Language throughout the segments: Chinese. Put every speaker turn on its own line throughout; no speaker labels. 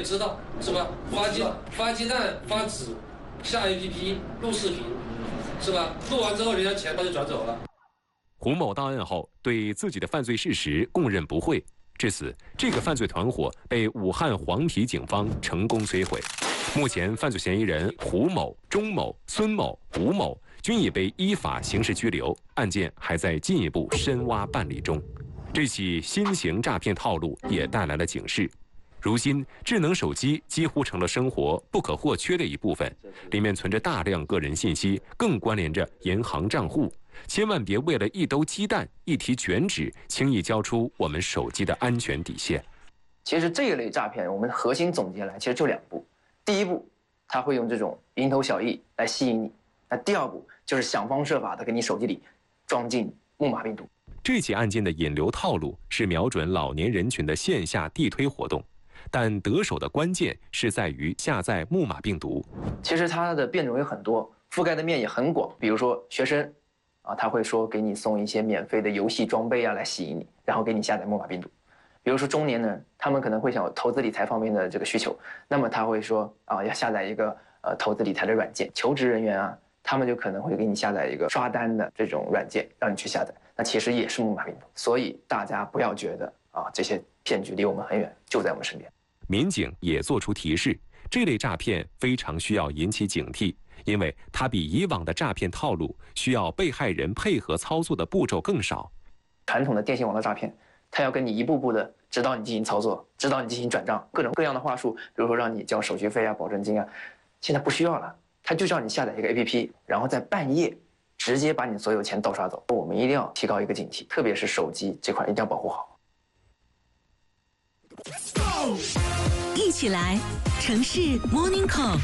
知道是吧？发鸡蛋、发纸、下 APP、录视频，是吧？录完之后，人家钱他就转走了。
胡某到案后，对自己的犯罪事实供认不讳。至此，这个犯罪团伙被武汉黄陂警方成功摧毁。目前，犯罪嫌疑人胡某、钟某、孙某、吴某均已被依法刑事拘留，案件还在进一步深挖办理中。这起新型诈骗套路也带来了警示。如今，智能手机几乎成了生活不可或缺的一部分，里面存着大量个人信息，更关联着银行账户。千万别为了一兜鸡蛋、一提卷纸，轻易交出我们手机的安全底线。
其实这一类诈骗，我们核心总结来，其实就2步。第一步，他会用这种蝇头小利来吸引你；那第2步就是想方设法的给你手机里装进木马病毒。
这起案件的引流套路是瞄准老年人群的线下地推活动，但得手的关键是在于下载木马病毒。
其实它的变种也很多，覆盖的面也很广。比如说学生他会说给你送一些免费的游戏装备来吸引你，然后给你下载木马病毒。比如说中年人，他们可能会想有投资理财方面的这个需求，那么他会说要下载一个投资理财的软件。求职人员他们就可能会给你下载一个刷单的这种软件，让你去下载，那其实也是木马病毒。所以大家不要觉得这些骗局离我们很远，就在我们身边。
民警也做出提示，这类诈骗非常需要引起警惕，因为它比以往的诈骗套路需要被害人配合操作的步骤更少。
传统的电信网络诈骗，它要跟你一步步的指导你进行操作，指导你进行转账，各种各样的话术，比如说让你交手续费保证金现在不需要了，它就叫你下载一个 APP， 然后在半夜直接把你所有钱盗刷走。我们一定要提高一个警惕，特别是手机这块一定要保护好。
一起来，城市 Morning Call。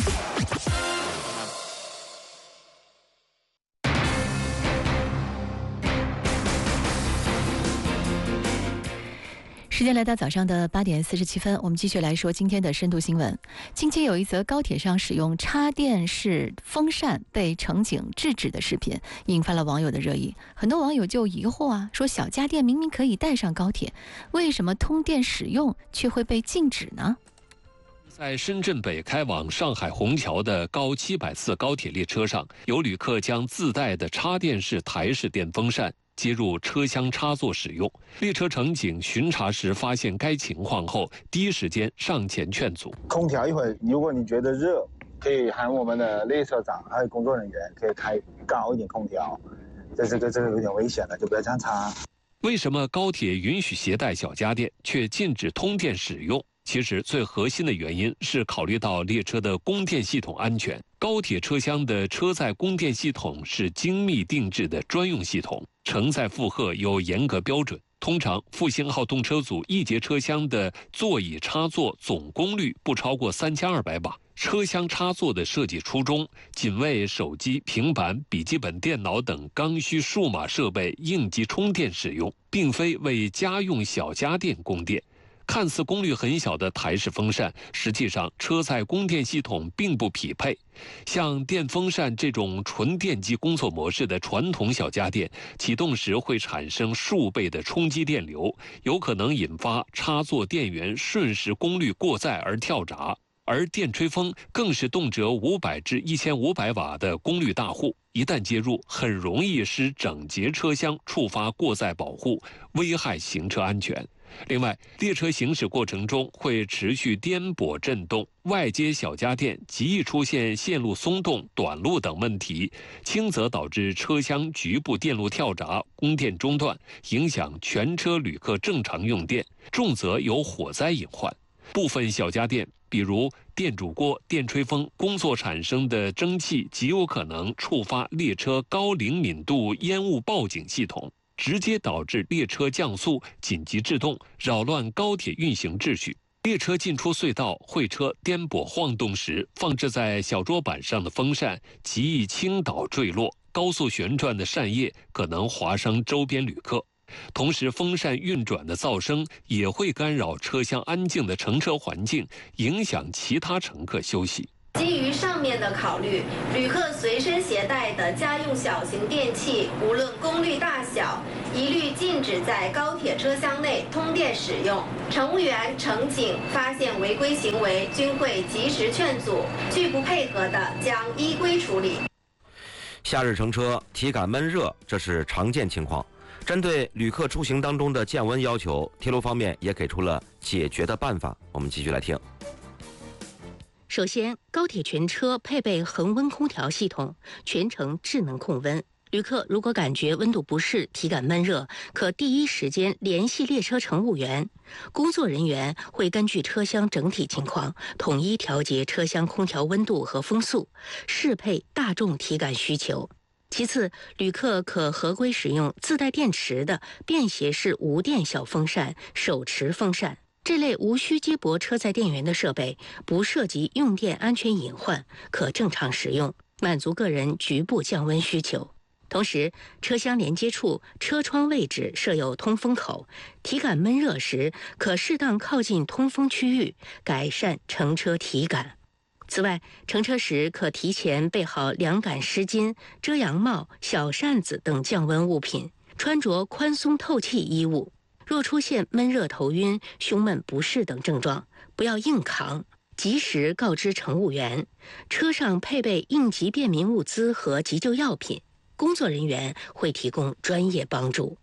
时间来到早上的8点47分，我们继续来说今天的深度新闻。近期有一则高铁上使用插电式风扇被乘警制止的视频，引发了网友的热议。很多网友就疑惑说小家电明明可以带上高铁，为什么通电使用却会被禁止呢？
在深圳北开往上海虹桥的高700次高铁列车上，有旅客将自带的插电式台式电风扇接入车厢插座使用。列车乘警巡查时发现该情况后，第一时间上前劝阻。
空调一会儿，如果你觉得热，可以喊我们的列车长还有工作人员可以开高一点空调。这个有点危险了，就不要这样插。
为什么高铁允许携带小家电，却禁止通电使用？其实最核心的原因是考虑到列车的供电系统安全。高铁车厢的车载供电系统是精密定制的专用系统，承载负荷有严格标准。通常复兴号动车组一节车厢的座椅插座总功率不超过3200瓦。车厢插座的设计初衷仅为手机、平板、笔记本电脑等刚需数码设备应急充电使用，并非为家用小家电供电。看似功率很小的台式风扇，实际上车载供电系统并不匹配。像电风扇这种纯电机工作模式的传统小家电，启动时会产生数倍的冲击电流，有可能引发插座电源瞬时功率过载而跳闸。而电吹风更是动辄500至1500瓦的功率大户，一旦接入，很容易使整节车厢触发过载保护，危害行车安全。另外，列车行驶过程中会持续颠簸震动，外接小家电极易出现线路松动、短路等问题，轻则导致车厢局部电路跳闸、供电中断，影响全车旅客正常用电；重则有火灾隐患。部分小家电，比如电煮锅、电吹风，工作产生的蒸汽极有可能触发列车高灵敏度烟雾报警系统，直接导致列车降速、紧急制动，扰乱高铁运行秩序。列车进出隧道、会车颠簸晃动时，放置在小桌板上的风扇极易倾倒坠落，高速旋转的扇叶可能划伤周边旅客。同时，风扇运转的噪声也会干扰车厢安静的乘车环境，影响其他乘客休息。
基于上面的考虑，旅客随身携带的家用小型电器，无论功率大小，一律禁止在高铁车厢内通电使用。乘务员、乘警发现违规行为，均会及时劝阻，拒不配合的将依规处理。
夏日乘车体感闷热，这是常见情况。针对旅客出行当中的降温要求，铁路方面也给出了解决的办法。我们继续来听。
首先，高铁全车配备恒温空调系统，全程智能控温。旅客如果感觉温度不适、体感闷热，可第一时间联系列车乘务员，工作人员会根据车厢整体情况，统一调节车厢空调温度和风速，适配大众体感需求。其次，旅客可合规使用自带电池的便携式无电小风扇、手持风扇。这类无需接驳车载电源的设备，不涉及用电安全隐患，可正常使用，满足个人局部降温需求。同时，车厢连接处车窗位置设有通风口，体感闷热时可适当靠近通风区域，改善乘车体感。此外，乘车时可提前备好凉感湿巾、遮阳帽、小扇子等降温物品，穿着宽松透气衣物。若出现闷热、头晕、胸闷不适等症状，不要硬扛，及时告知乘务员。车上配备应急便民物资和急救药品，工作人员会提供专业帮助。